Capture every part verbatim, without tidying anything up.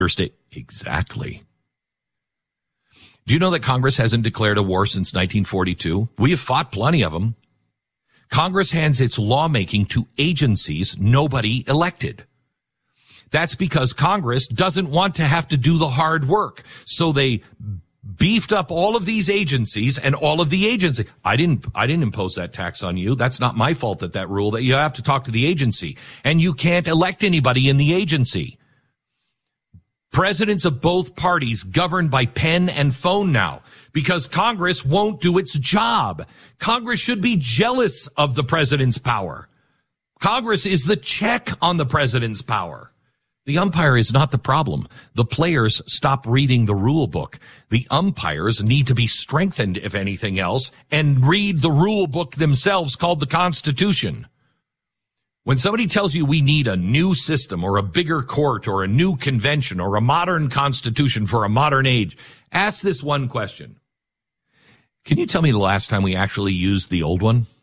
State. Exactly. Do you know that Congress hasn't declared a war since nineteen forty-two? We have fought plenty of them. Congress hands its lawmaking to agencies nobody elected. That's because Congress doesn't want to have to do the hard work. So they beefed up all of these agencies and all of the agency. I didn't, I didn't impose that tax on you. That's not my fault that that rule that you have to talk to the agency and you can't elect anybody in the agency. Presidents of both parties governed by pen and phone now because Congress won't do its job. Congress should be jealous of the president's power. Congress is the check on the president's power. The umpire is not the problem. The players stop reading the rule book. The umpires need to be strengthened, if anything else, and read the rule book themselves called the Constitution. When somebody tells you we need a new system or a bigger court or a new convention or a modern constitution for a modern age, ask this one question. Can you tell me the last time we actually used the old one?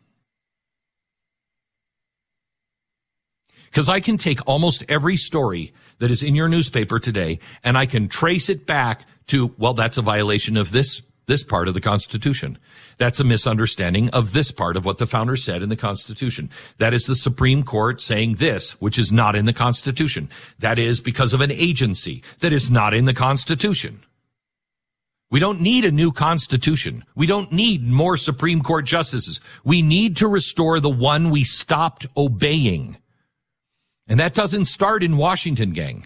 Because I can take almost every story that is in your newspaper today and I can trace it back to, well, that's a violation of this, this part of the Constitution. That's a misunderstanding of this part of what the founders said in the Constitution. That is the Supreme Court saying this, which is not in the Constitution. That is because of an agency that is not in the Constitution. We don't need a new Constitution. We don't need more Supreme Court justices. We need to restore the one we stopped obeying. And that doesn't start in Washington, gang.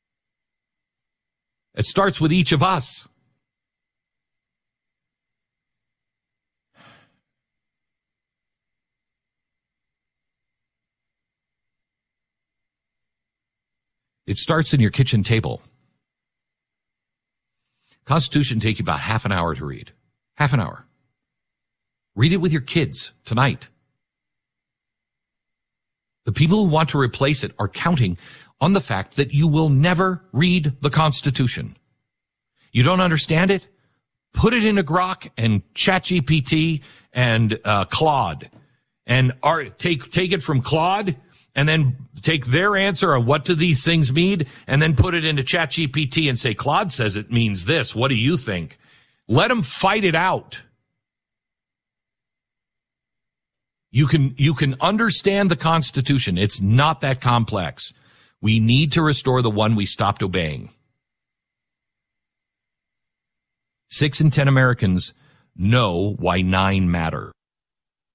It starts with each of us. It starts in your kitchen table. Constitution take you about half an hour to read. Half an hour. Read it with your kids tonight. The people who want to replace it are counting on the fact that you will never read the Constitution. You don't understand it? Put it into Grok and ChatGPT and uh, Claude, and are, take take it from Claude, and then take their answer on what do these things mean, and then put it into ChatGPT and say, Claude says it means this. What do you think? Let them fight it out. You can, you can understand the Constitution. It's not that complex. We need to restore the one we stopped obeying. Six in ten Americans know why nine matter.